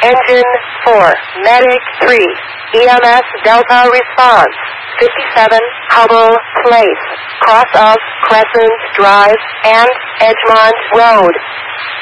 Engine 4, Medic 3, EMS Delta Response, 57 Hubble Place, cross of Crescent Drive and Edgemont Road.